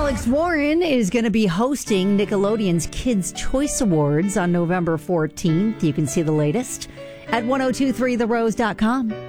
Alex Warren is going to be hosting Nickelodeon's Kids' Choice Awards on November 14th. You can see the latest at 1023therose.com.